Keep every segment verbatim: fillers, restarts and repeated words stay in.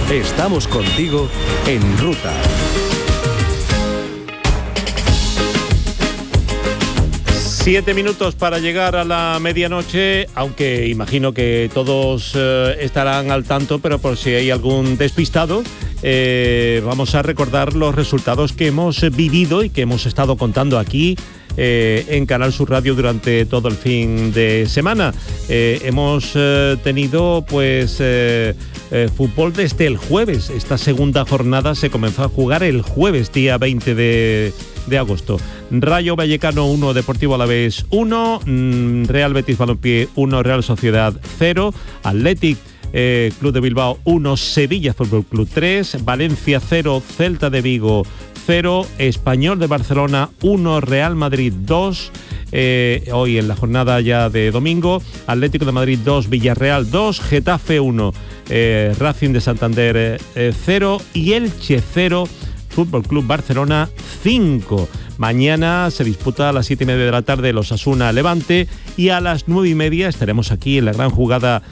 Estamos contigo en ruta. Siete minutos para llegar a la medianoche, aunque imagino que todos eh, estarán al tanto, pero por si hay algún despistado, eh, vamos a recordar los resultados que hemos vivido y que hemos estado contando aquí eh, en Canal Sur Radio durante todo el fin de semana. Eh, hemos eh, tenido pues eh, eh, fútbol desde el jueves. Esta segunda jornada se comenzó a jugar el jueves, día veinte de agosto. Rayo Vallecano uno, Deportivo Alavés uno, Real Betis Balompié uno, Real Sociedad cero, Athletic eh, Club de Bilbao uno, Sevilla Fútbol Club tres, Valencia cero, Celta de Vigo cero, Español de Barcelona uno, Real Madrid dos. Eh, hoy en la jornada ya de domingo, Atlético de Madrid dos, Villarreal dos, Getafe uno, eh, Racing de Santander eh, cero y Elche cero, Fútbol Club Barcelona cinco. Mañana se disputa a las siete y media de la tarde el Osasuna Levante y a las nueve y media estaremos aquí en la gran jugada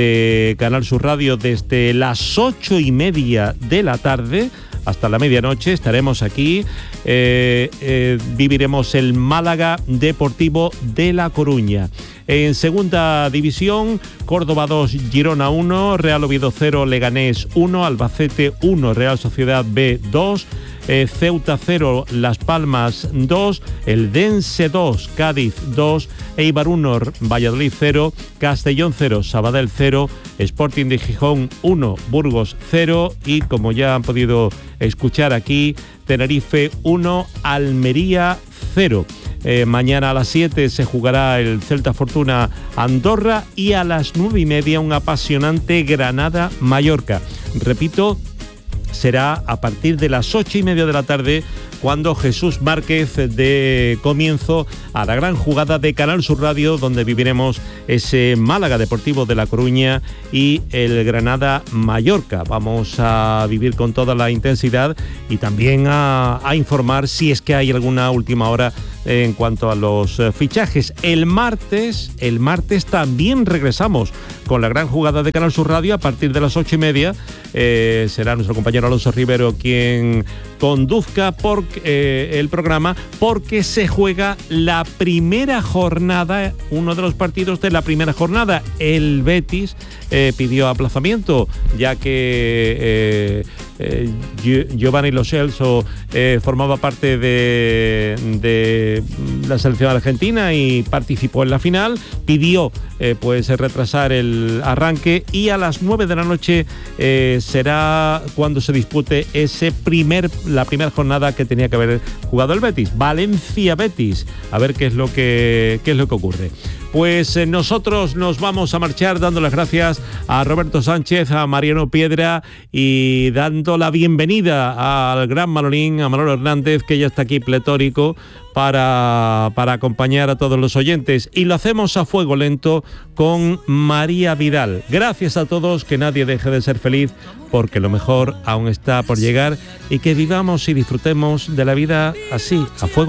de Canal Sur Radio desde las ocho y media de la tarde hasta la medianoche. Estaremos aquí, eh, eh, viviremos el Málaga Deportivo de La Coruña. En segunda división, Córdoba dos, Girona uno, Real Oviedo cero, Leganés uno, Albacete uno, Real Sociedad B dos, eh, Ceuta cero, Las Palmas dos, Eldense dos, Cádiz dos, Eibar uno, Valladolid cero, Castellón cero, Sabadell cero, Sporting de Gijón uno, Burgos cero y, como ya han podido escuchar aquí, Tenerife uno, Almería cero. Eh, mañana a las siete se jugará el Celta Fortuna Andorra y a las nueve y media un apasionante Granada Mallorca. Repito, será a partir de las ocho y media de la tarde cuando Jesús Márquez dé comienzo a la gran jugada de Canal Sur Radio, donde viviremos ese Málaga Deportivo de La Coruña y el Granada Mallorca. Vamos a vivir con toda la intensidad y también a, a informar si es que hay alguna última hora en cuanto a los fichajes. El martes, el martes también regresamos con la gran jugada de Canal Sur Radio a partir de las ocho y media. Eh, será nuestro compañero Alonso Rivero quien conduzca por, eh, el programa, porque se juega la primera jornada, uno de los partidos de la primera jornada. El Betis eh, pidió aplazamiento, ya que eh, eh, Giovanni Lo Celso eh, formaba parte de, de la selección argentina y participó en la final. Pidió eh, pues retrasar el arranque y a las nueve de la noche eh, será cuando se dispute ese primer la primera jornada que tenía que haber jugado el Betis, Valencia Betis. A ver qué es lo que qué es lo que ocurre. Pues eh, nosotros nos vamos a marchar dando las gracias a Roberto Sánchez, a Mariano Piedra y dando la bienvenida al gran Manolín, a Manolo Hernández, que ya está aquí pletórico para, para acompañar a todos los oyentes. Y lo hacemos a fuego lento con María Vidal. Gracias a todos, que nadie deje de ser feliz, porque lo mejor aún está por llegar y que vivamos y disfrutemos de la vida así, a fuego.